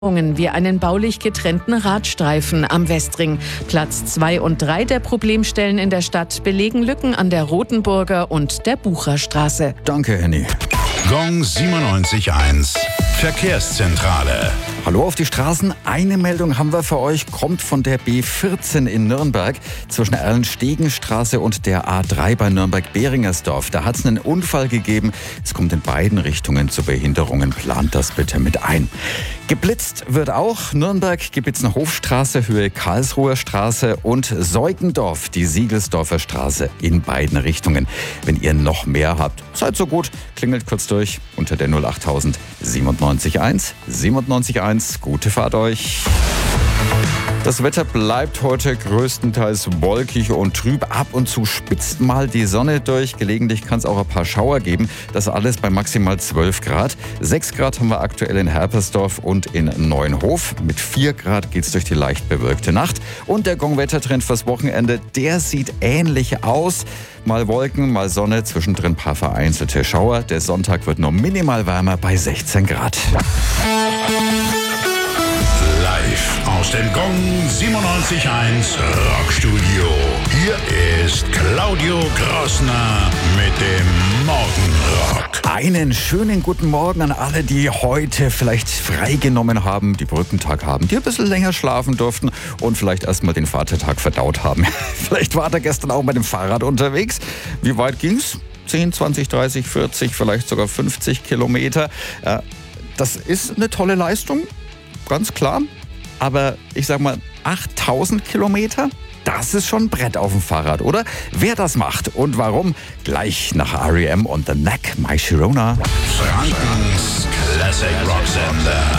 Wie einen baulich getrennten Radstreifen am Westring. Platz 2 und 3 der Problemstellen in der Stadt belegen Lücken an der Rotenburger und der Bucherstraße. Danke, Henny. Gong 97.1 Verkehrszentrale. Hallo auf die Straßen. Eine Meldung haben wir für euch. Kommt von der B14 in Nürnberg zwischen Erlenstegenstraße und der A3 bei Nürnberg-Beringersdorf. Da hat es einen Unfall gegeben. Es kommt in beiden Richtungen zu Behinderungen. Plant das bitte mit ein. Geblitzt wird auch Nürnberg-Gebitzenhofstraße, Höhe Karlsruher Straße und Seugendorf, die Siegelsdorfer Straße in beiden Richtungen. Wenn ihr noch mehr habt, seid so gut, klingelt kurz durch unter der 08000 97.1 97.1. Gute Fahrt euch. Das Wetter bleibt heute größtenteils wolkig und trüb. Ab und zu spitzt mal die Sonne durch. Gelegentlich kann es auch ein paar Schauer geben. Das alles bei maximal 12 Grad. 6 Grad haben wir aktuell in Herpersdorf und in Neuenhof. Mit 4 Grad geht es durch die leicht bewölkte Nacht. Und der Gong-Wettertrend fürs Wochenende, der sieht ähnlich aus. Mal Wolken, mal Sonne, zwischendrin ein paar vereinzelte Schauer. Der Sonntag wird nur minimal wärmer bei 16 Grad. Aus dem Gong 97.1 Rockstudio. Hier ist Claudio Grossner mit dem Morgenrock. Einen schönen guten Morgen an alle, die heute vielleicht freigenommen haben, die Brückentag haben, die ein bisschen länger schlafen durften und vielleicht erstmal den Vatertag verdaut haben. Vielleicht war der gestern auch mit dem Fahrrad unterwegs. Wie weit ging's? 10, 20, 30, 40, vielleicht sogar 50 Kilometer. Das ist eine tolle Leistung, ganz klar. Aber ich sag mal, 8000 Kilometer, das ist schon ein Brett auf dem Fahrrad, oder? Wer das macht und warum, gleich nach R.E.M. und The Knack, My Sharona. Frankens Classic Rock Sender.